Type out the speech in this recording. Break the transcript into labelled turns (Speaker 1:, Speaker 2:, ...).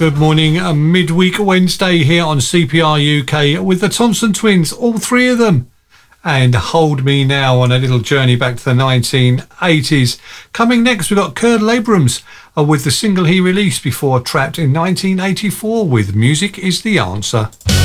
Speaker 1: Good morning, a midweek Wednesday here on CPR UK with the Thompson Twins, all three of them. And Hold Me Now on a little journey back to the 1980s. Coming next, we've got Kurt Abrams with the single he released before Trapped in 1984 with Music is the Answer.